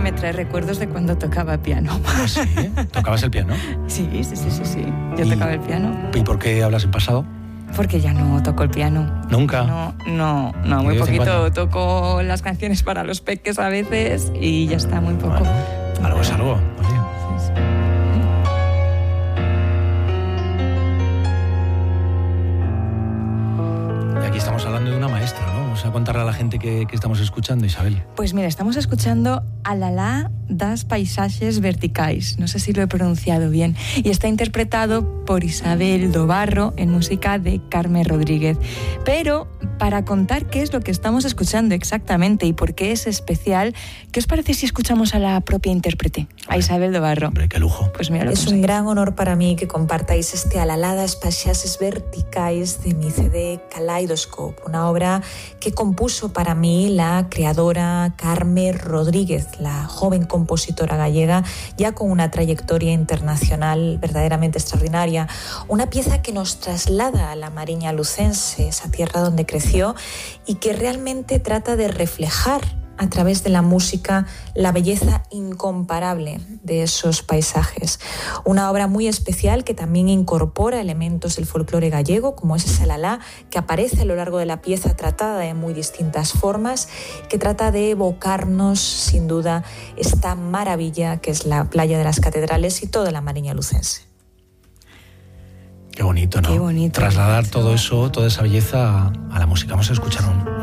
me trae recuerdos de cuando tocaba piano. ¿Ah, sí? ¿Tocabas el piano? Sí. Yo tocaba el piano. ¿Y por qué hablas en pasado? Porque ya no toco el piano. ¿Nunca? No, muy poquito. Toco las canciones para los peques a veces y ya está, muy poco. Bueno, algo es algo. Oye. Sí. Y aquí estamos hablando de una maestra, ¿no? Vamos a contarle a la gente que estamos escuchando, Isabel. Pues mira, estamos escuchando Alalá das Paisaxes Verticais, no sé si lo he pronunciado bien, y está interpretado por Isabel do Barro en música de Carme Rodríguez. Pero para contar qué es lo que estamos escuchando exactamente y por qué es especial, ¿qué os parece si escuchamos a la propia intérprete, a Isabel do Barro? Hombre, qué lujo. Pues mira, es un gran honor para mí que compartáis este Alalá das Paisaxes Verticais de mi CD Kaleidoscope, una obra que compuso para mí la creadora Carme Rodríguez, la joven compositora gallega, ya con una trayectoria internacional verdaderamente extraordinaria. Una pieza que nos traslada a la Mariña lucense, esa tierra donde creció, y que realmente trata de reflejar a través de la música la belleza incomparable de esos paisajes. Una obra muy especial que también incorpora elementos del folclore gallego, como es ese alalá, que aparece a lo largo de la pieza tratada de muy distintas formas, que trata de evocarnos, sin duda, esta maravilla que es la playa de las Catedrales y toda la Mariña lucense. Qué bonito, ¿no? Qué bonito. Trasladar todo eso, toda esa belleza a la música. Vamos a escuchar un